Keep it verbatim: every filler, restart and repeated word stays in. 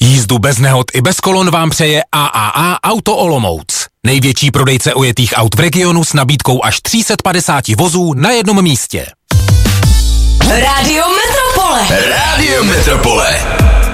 Jízdu bez nehod i bez kolon vám přeje A A A Auto Olomouc. Největší prodejce ojetých aut v regionu s nabídkou až tři sta padesát vozů na jednom místě. Rádio Metropole. Rádio Metropole.